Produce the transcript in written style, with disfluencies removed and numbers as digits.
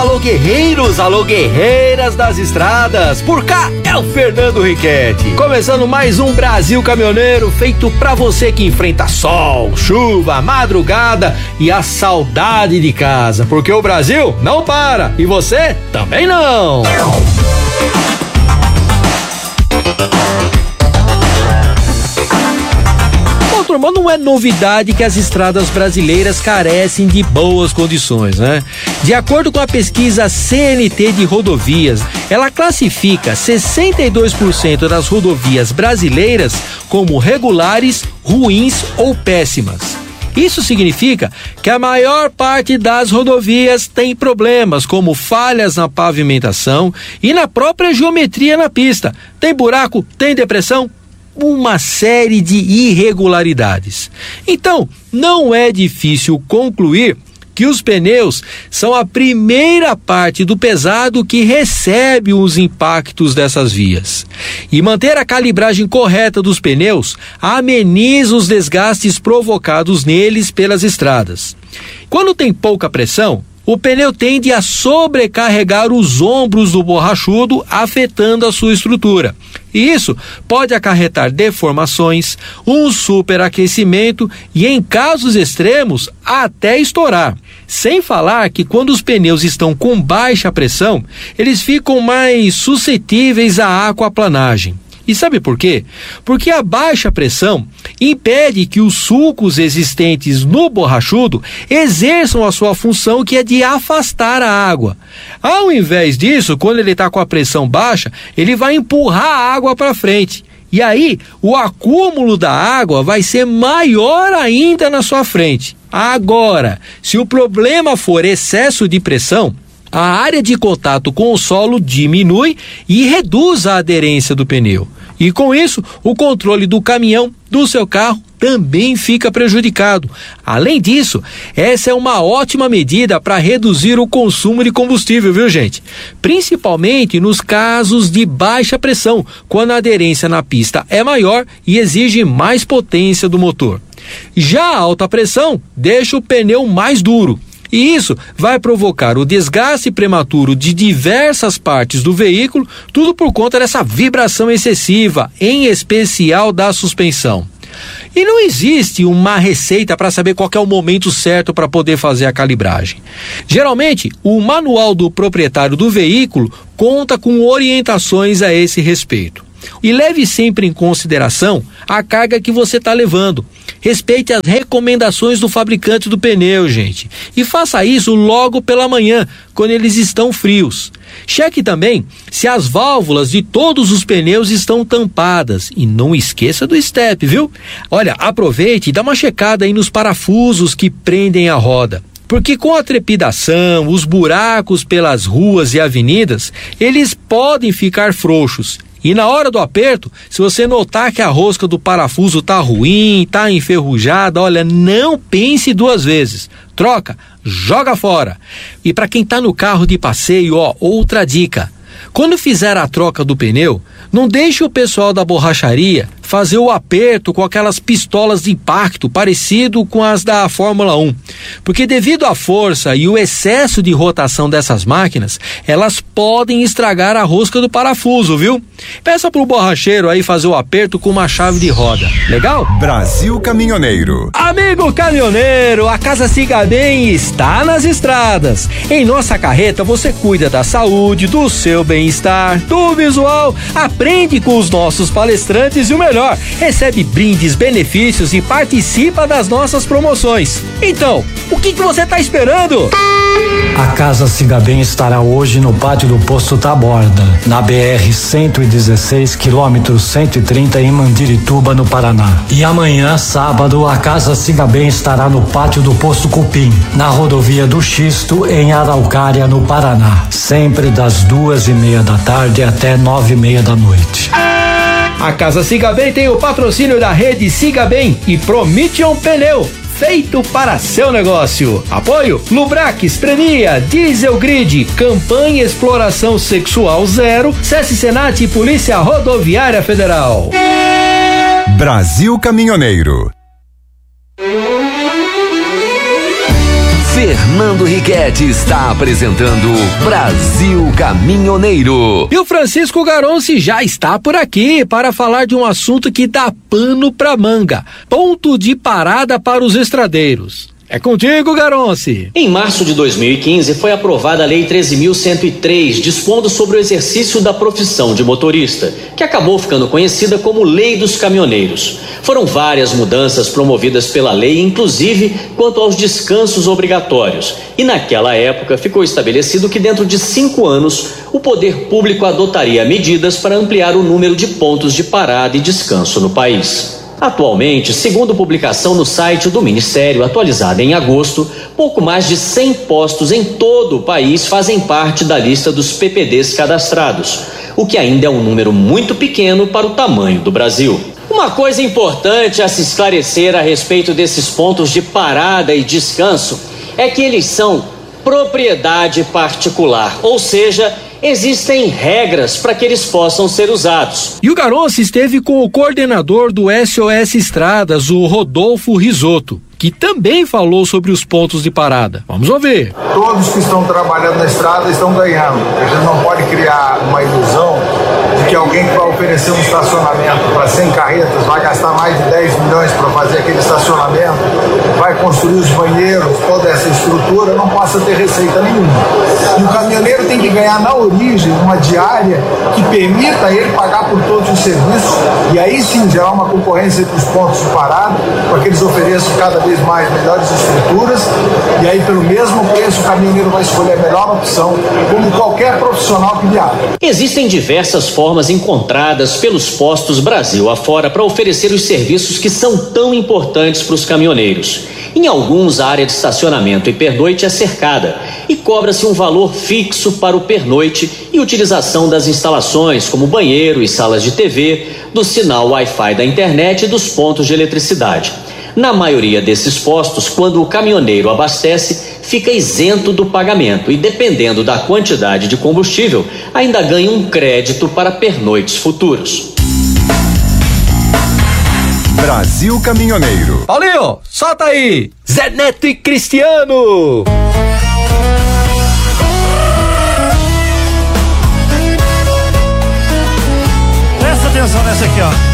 alô guerreiros, alô guerreiras das estradas, por cá é o Fernando Riquetti, começando mais um Brasil Caminhoneiro, feito pra você que enfrenta sol, chuva, madrugada e a saudade de casa, porque o Brasil não para e você também não. Turma, não é novidade que as estradas brasileiras carecem de boas condições, né? De acordo com a pesquisa CNT de rodovias, ela classifica 62% das rodovias brasileiras como regulares, ruins ou péssimas. Isso significa que a maior parte das rodovias tem problemas, como falhas na pavimentação e na própria geometria na pista. Tem buraco, tem depressão, uma série de irregularidades. Então, não é difícil concluir que os pneus são a primeira parte do pesado que recebe os impactos dessas vias. E manter a calibragem correta dos pneus ameniza os desgastes provocados neles pelas estradas. Quando tem pouca pressão, o pneu tende a sobrecarregar os ombros do borrachudo, afetando a sua estrutura. E isso pode acarretar deformações, um superaquecimento e, em casos extremos, até estourar. Sem falar que quando os pneus estão com baixa pressão, eles ficam mais suscetíveis à aquaplanagem. E sabe por quê? Porque a baixa pressão impede que os sulcos existentes no borrachudo exerçam a sua função, que é de afastar a água. Ao invés disso, quando ele está com a pressão baixa, ele vai empurrar a água para frente. E aí, o acúmulo da água vai ser maior ainda na sua frente. Agora, se o problema for excesso de pressão, a área de contato com o solo diminui e reduz a aderência do pneu. E com isso, o controle do caminhão, do seu carro, também fica prejudicado. Além disso, essa é uma ótima medida para reduzir o consumo de combustível, viu, gente? Principalmente nos casos de baixa pressão, quando a aderência na pista é maior e exige mais potência do motor. Já a alta pressão deixa o pneu mais duro. E isso vai provocar o desgaste prematuro de diversas partes do veículo, tudo por conta dessa vibração excessiva, em especial da suspensão. E não existe uma receita para saber qual é o momento certo para poder fazer a calibragem. Geralmente, o manual do proprietário do veículo conta com orientações a esse respeito. E leve sempre em consideração a carga que você está levando. Respeite as recomendações do fabricante do pneu, gente. E faça isso logo pela manhã, quando eles estão frios. Cheque também se as válvulas de todos os pneus estão tampadas. E não esqueça do step, viu? Olha, aproveite e dá uma checada aí nos parafusos que prendem a roda. Porque com a trepidação, os buracos pelas ruas e avenidas, eles podem ficar frouxos. E na hora do aperto, se você notar que a rosca do parafuso tá ruim, tá enferrujada, olha, não pense duas vezes. Troca, joga fora. E para quem tá no carro de passeio, outra dica. Quando fizer a troca do pneu, não deixe o pessoal da borracharia fazer o aperto com aquelas pistolas de impacto parecido com as da Fórmula 1. Porque devido à força e o excesso de rotação dessas máquinas, elas podem estragar a rosca do parafuso, viu? Peça pro borracheiro aí fazer o aperto com uma chave de roda. Legal? Brasil Caminhoneiro. Amigo caminhoneiro, a Casa Siga Bem está nas estradas. Em nossa carreta você cuida da saúde, do seu bem-estar, do visual, aprende com os nossos palestrantes e o melhor, recebe brindes, benefícios e participa das nossas promoções. Então, o que você está esperando? A Casa Siga Bem estará hoje no pátio do posto Taborda, na BR 116, quilômetro 130, em Mandirituba, no Paraná. E amanhã, sábado, a Casa Siga Bem estará no pátio do posto Cupim, na rodovia do Xisto, em Araucária, no Paraná. Sempre das 2:30 da tarde até 9:30 da noite. A Casa Siga Bem tem o patrocínio da rede Siga Bem e Promission Pneu, feito para seu negócio. Apoio Lubrax, Prenia, Diesel Grid, Campanha Exploração Sexual Zero, SESC Senat e Polícia Rodoviária Federal. Brasil Caminhoneiro. Fernando Riquetti está apresentando Brasil Caminhoneiro. E o Francisco Garonci já está por aqui para falar de um assunto que dá pano pra manga: ponto de parada para os estradeiros. É contigo, Garonci. Em março de 2015 foi aprovada a Lei 13.103, dispondo sobre o exercício da profissão de motorista, que acabou ficando conhecida como Lei dos Caminhoneiros. Foram várias mudanças promovidas pela lei, inclusive quanto aos descansos obrigatórios. E naquela época ficou estabelecido que dentro de 5 anos o poder público adotaria medidas para ampliar o número de pontos de parada e descanso no país. Atualmente, segundo publicação no site do Ministério, atualizada em agosto, pouco mais de 100 postos em todo o país fazem parte da lista dos PPDs cadastrados, o que ainda é um número muito pequeno para o tamanho do Brasil. Uma coisa importante a se esclarecer a respeito desses pontos de parada e descanso é que eles são propriedade particular, ou seja, existem regras para que eles possam ser usados. E o Garonci esteve com o coordenador do SOS Estradas, o Rodolfo Risotto, que também falou sobre os pontos de parada. Vamos ouvir. Todos que estão trabalhando na estrada estão ganhando. A gente não pode criar uma ilusão de que alguém que vai oferecer um estacionamento para 100 carretas vai gastar mais de 10 milhões para fazer aquele estacionamento, vai construir os banheiros, toda essa estrutura, não possa ter receita nenhuma. E o caminhoneiro tem que ganhar na origem uma diária que permita ele pagar por todos os serviços e aí sim gerar uma concorrência entre os pontos de parada para que eles ofereçam cada vez mais melhores estruturas e aí pelo mesmo preço o caminhoneiro vai escolher a melhor opção, como qualquer profissional que viaja. Existem diversas formas encontradas pelos postos Brasil afora para oferecer os serviços que são tão importantes para os caminhoneiros. Em alguns, a área de estacionamento e pernoite é cercada e cobra-se um valor fixo para o pernoite e utilização das instalações como banheiro e salas de TV, do sinal Wi-Fi da internet e dos pontos de eletricidade. Na maioria desses postos, quando o caminhoneiro abastece, fica isento do pagamento e, dependendo da quantidade de combustível, ainda ganha um crédito para pernoites futuros. Brasil Caminhoneiro. Paulinho, solta aí! Zé Neto e Cristiano! Presta atenção nessa aqui, ó.